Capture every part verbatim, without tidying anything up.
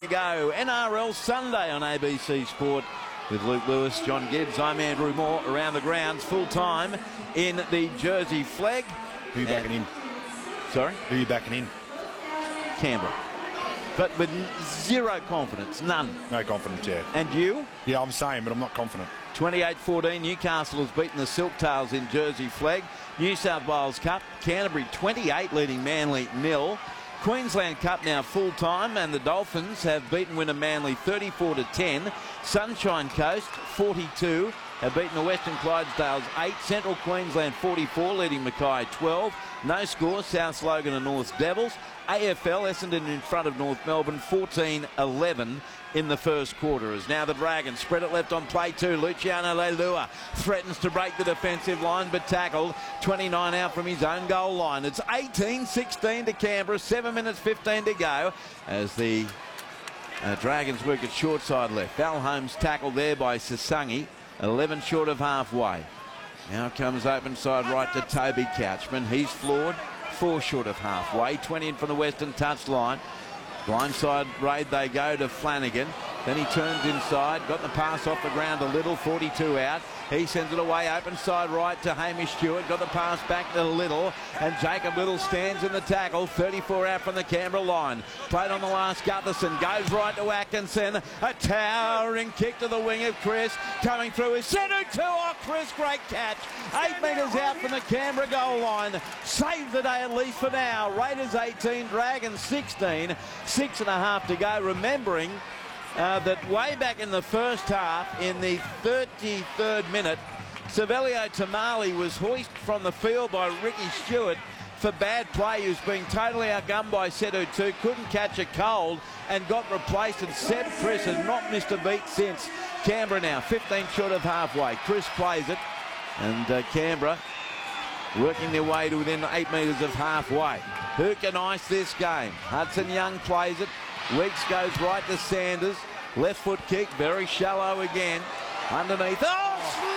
go. N R L Sunday on A B C Sport with Luke Lewis, John Gibbs. I'm Andrew Moore. Around the grounds full time in the Jersey Flag. Who are you backing in? Sorry? Who are you backing in? Canberra. But with zero confidence, none. No confidence, yeah. And you? Yeah, I'm saying, but I'm not confident. twenty-eight fourteen, Newcastle has beaten the Silktails in Jersey Flag. New South Wales Cup, Canterbury twenty-eight leading Manly nil. Queensland Cup now full time, and the Dolphins have beaten winner Manly thirty-four to ten. Sunshine Coast forty-two have beaten the Western Clydesdales eight. Central Queensland forty-four leading Mackay twelve. No score, South Logan and North Devils. A F L, Essendon in front of North Melbourne fourteen eleven in the first quarter. As now the Dragons spread it left on play two. Luciano Leilua threatens to break the defensive line but tackled. twenty-nine out from his own goal line. It's eighteen sixteen to Canberra. seven minutes fifteen to go as the uh, Dragons work at short side left. Al Holmes tackled there by Sasangi. eleven short of halfway. Now comes open side right to Toby Couchman. He's floored. Four short of halfway. twenty in from the western touchline. Blindside raid they go to Flanagan. Then he turns inside. Got the pass off the ground a little. forty-two out. He sends it away. Open side right to Hamish Stewart. Got the pass back to Little. And Jacob Little stands in the tackle. thirty-four out from the Canberra line. Played on the last. Gutherson goes right to Atkinson. A towering kick to the wing of Chris. Coming through is Sedu two. Oh, Chris, great catch. Eight metres out from the Canberra goal line. Saved the day at least for now. Raiders eighteen, Dragons sixteen. Six and a half to go. Remembering Uh, that way back in the first half, in the thirty-third minute, Savelio Tamale was hoisted from the field by Ricky Stewart for bad play. He was being totally outgunned by Sedu two, couldn't catch a cold and got replaced, and Seb Chris has not missed a beat since. Canberra now fifteen short of halfway. Chris plays it, and uh, Canberra working their way to within eight metres of halfway. Who can ice this game? Hudson Young plays it. Weeks goes right to Sanders. Left foot kick, very shallow again. Underneath. Oh,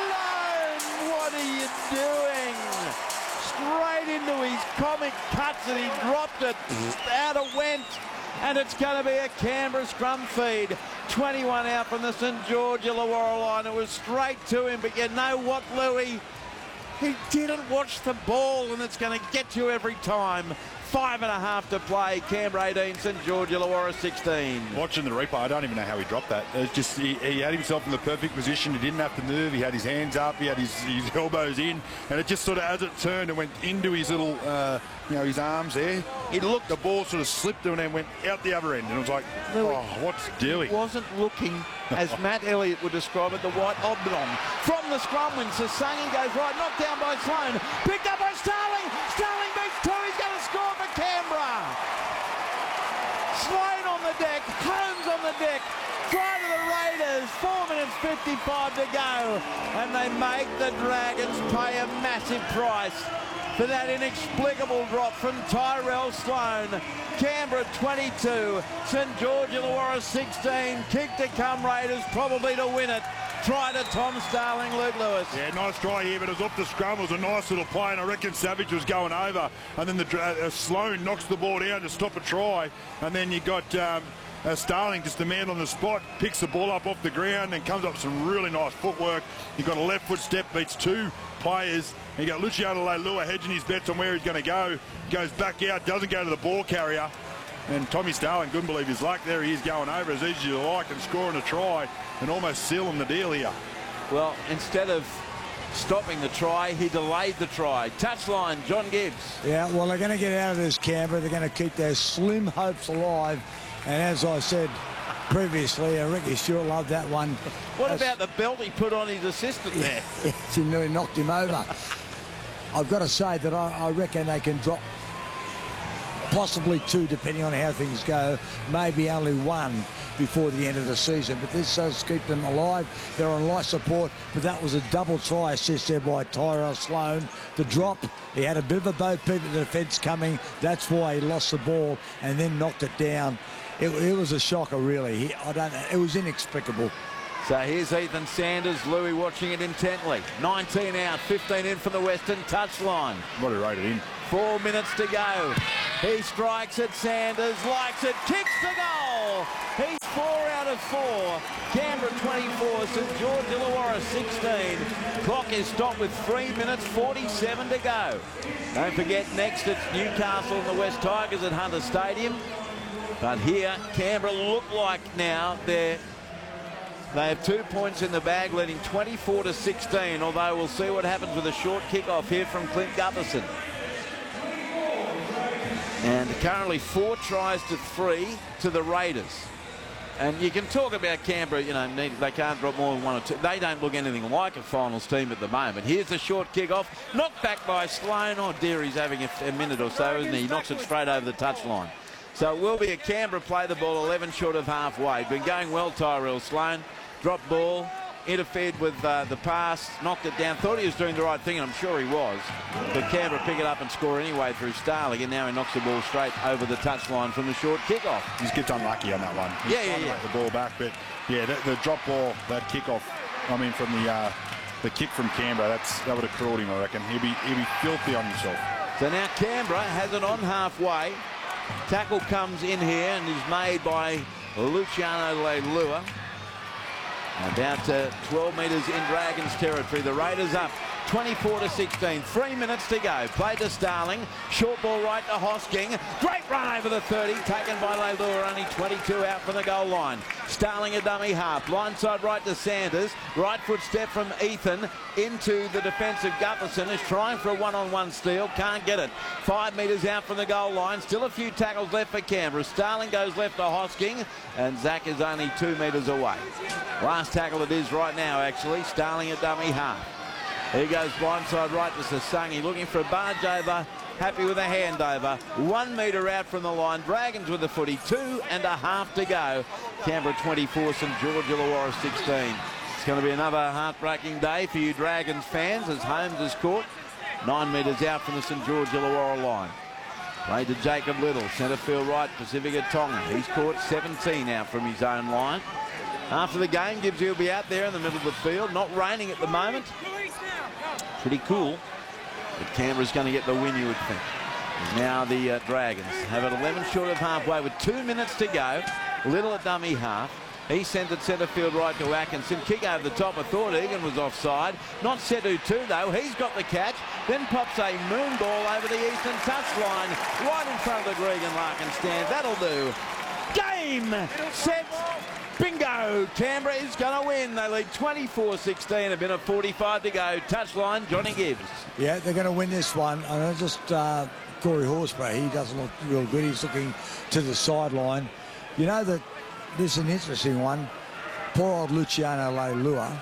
Sloan! What are you doing? Straight into his comic cuts and he dropped it. Out it went. And it's going to be a Canberra scrum feed. twenty-one out from the St George Illawarra line. It was straight to him, but you know what, Louis? He didn't watch the ball, and it's going to get you every time. Five and a half to play. Canberra eighteen, St George Illawarra sixteen. Watching the replay, I don't even know how he dropped that. It's just he, he had himself in the perfect position. He didn't have to move. He had his hands up. He had his, his elbows in, and it just sort of, as it turned, and went into his little, uh, you know, his arms there. He looked. The ball sort of slipped and then went out the other end, and it was like, oh, what's doing? He wasn't looking, as Matt Elliott would describe it, the white oblong. From the scrum when Sasangi goes right, knocked down by Sloan, picked up by Starling. Starling beats two. He's going to score for Canberra. Sloan on the deck, Holmes on the deck. Try to the Raiders. Four minutes fifty-five to go, and they make the Dragons pay a massive price for that inexplicable drop from Tyrell Sloan. Canberra twenty-two, St George Illawarra sixteen. Kick to come Raiders, probably to win it. Try to Tom Starling, Luke Lewis. Yeah, nice try here, but it was off the scrum. It was a nice little play, and I reckon Savage was going over. And then the uh, Sloan knocks the ball down to stop a try. And then you got um, uh, Starling, just the man on the spot, picks the ball up off the ground and comes up with some really nice footwork. You got a left foot step, beats two players. And you got Luciano Leilua hedging his bets on where he's going to go. Goes back out, doesn't go to the ball carrier. And Tommy Starling couldn't believe his luck there. He is going over as easy as you like and scoring a try and almost sealing the deal here. Well, instead of stopping the try, he delayed the try. Touchline, John Gibbs. Yeah, well, they're going to get out of this, Canberra. They're going to keep their slim hopes alive. And as I said previously, uh, Ricky Stewart loved that one. What That's, about the belt he put on his assistant there? Yes, he nearly knocked him over. I've got to say that I, I reckon they can drop possibly two, depending on how things go, maybe only one before the end of the season. But this does keep them alive. They're on life support, but that was a double try assist there by Tyrell Sloan. The drop, he had a bit of a boat peep at the defence coming. That's why he lost the ball and then knocked it down. It, it was a shocker, really. He, I don't know. It was inexplicable. So here's Ethan Sanders, Louis watching it intently. nineteen out, fifteen in from the western touchline. What a rate it in. Four minutes to go. He strikes it, Sanders likes it, kicks the goal. He's of four. Canberra twenty-four, St George Illawarra sixteen. Clock is stopped with three minutes forty-seven to go. Don't forget, next it's Newcastle and the West Tigers at Hunter Stadium. But here, Canberra look like now they're They have two points in the bag, leading twenty-four to sixteen, although we'll see what happens with a short kick-off here from Clint Gutherson. And currently four tries to three to the Raiders. And you can talk about Canberra, you know, they can't drop more than one or two. They don't look anything like a finals team at the moment. Here's the short kick-off, knocked back by Sloan. Oh dear, he's having a, a minute or so, isn't he? He knocks it straight over the touchline. So it will be a Canberra play the ball eleven short of halfway. Been going well, Tyrell Sloan. Drop ball, interfered with uh, the pass, knocked it down. Thought he was doing the right thing, and I'm sure he was. But Canberra pick it up and score anyway through Starling, and now he knocks the ball straight over the touchline from the short kick-off. He just gets unlucky on that one. He's yeah, yeah, yeah. The ball back, but yeah, the, the drop ball, that kick-off, I mean, from the uh, the kick from Canberra, that's that would have crawled him, I reckon. He'd be, he'd be filthy on himself. So now Canberra has it on halfway. Tackle comes in here and is made by Luciano Leilua. About uh, twelve metres in Dragons territory. The Raiders up twenty-four to sixteen. Three minutes to go. Play to Starling. Short ball right to Hosking. Great run over the thirty. Taken by Leilua. Only twenty-two out from the goal line. Starling a dummy half. Blindside right to Sanders. Right foot step from Ethan into the defensive Gutherson. Is trying for a one-on-one steal. Can't get it. Five metres out from the goal line. Still a few tackles left for Canberra. Starling goes left to Hosking. And Zach is only two metres away. Last tackle it is right now, actually. Starling a dummy half. Here goes blindside right to Sasangi, looking for a barge over, happy with a handover. One metre out from the line. Dragons with the footy, two and a half to go. Canberra twenty-four, St George Illawarra sixteen. It's going to be another heartbreaking day for you Dragons fans as Holmes is caught nine metres out from the St George Illawarra line. Played to Jacob Little, centre field right, Pacifica Tonga. He's caught seventeen out from his own line. After the game, Gibbs will be out there in the middle of the field. Not raining at the moment. Pretty cool. But Canberra's going to get the win, you would think. And now the uh, Dragons have it eleven short of halfway with two minutes to go. Little at dummy half. He sent it centre field right to Atkinson. Kick over the top. I thought Egan was offside. Not Setu too, though. He's got the catch. Then pops a moon ball over the eastern touchline. Right in front of the Gregan Larkin stand. That'll do. Game, set, bingo. Canberra is going to win. They lead twenty-four sixteen. A minute forty-five to go. Touchline, Johnny Gibbs. Yeah, they're going to win this one. And I just, uh, Corey Horsburgh, he doesn't look real good. He's looking to the sideline. You know that this is an interesting one. Poor old Luciano Leilua.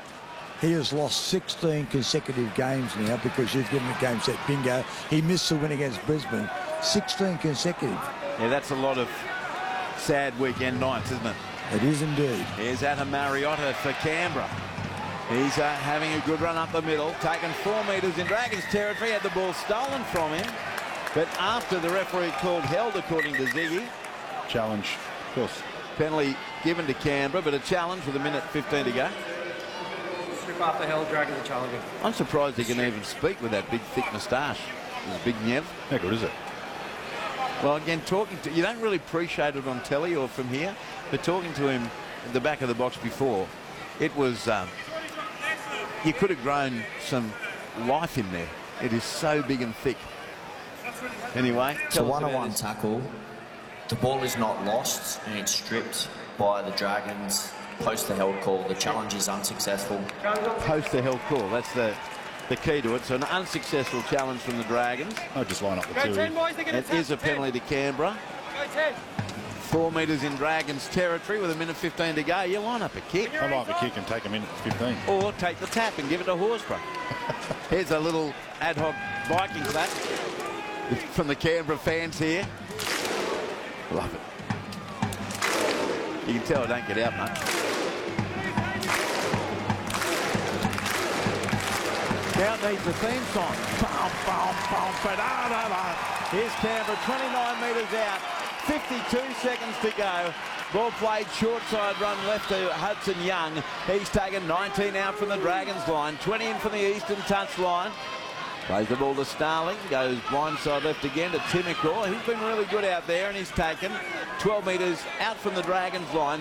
He has lost sixteen consecutive games now because you've given the game set bingo. He missed the win against Brisbane. sixteen consecutive. Yeah, that's a lot of sad weekend nights, isn't it? It is indeed. Here's Adam Mariotta for Canberra. He's uh, having a good run up the middle, taken four metres in Dragons territory, had the ball stolen from him. But after the referee called held, according to Ziggy. Challenge, of course. Penalty given to Canberra, but a challenge with a minute fifteen to go. Strip after held, Dragons are challenging. I'm surprised he can even speak with that big, thick moustache. His big Nev. How good is it? Well, again, talking to... You don't really appreciate it on telly or from here, but talking to him at the back of the box before, it was... Um, you could have grown some life in there. It is so big and thick. Anyway, it's a one-on-one tackle. The ball is not lost and it's stripped by the Dragons. Post the held call. The challenge is unsuccessful. Post the held call. That's the the key to it. So an unsuccessful challenge from the Dragons. I'll just line up the two. It is a penalty to Canberra. Four metres in Dragons territory with a minute fifteen to go. You line up a kick. I like the kick and take a minute fifteen. Or take the tap and give it to Horsburgh. Here's a little ad hoc Viking clap from the Canberra fans here. Love it. You can tell I don't get out much. Now it needs the theme song. Here's Canberra, twenty-nine metres out, fifty-two seconds to go. Ball played short side run left to Hudson Young. He's taken nineteen out from the Dragons line, twenty in from the eastern touch line. Plays the ball to Starling, goes blindside left again to Timicor. He's been really good out there and he's taken twelve metres out from the Dragons line.